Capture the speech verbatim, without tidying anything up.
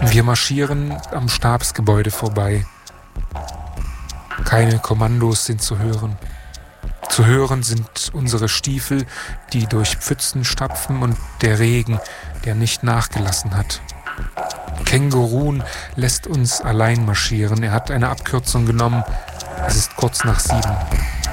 Wir marschieren am Stabsgebäude vorbei. Keine Kommandos sind zu hören. Zu hören sind unsere Stiefel, die durch Pfützen stapfen, und der Regen, der nicht nachgelassen hat. Kängurun lässt uns allein marschieren. Er hat eine Abkürzung genommen. Es ist kurz nach sieben.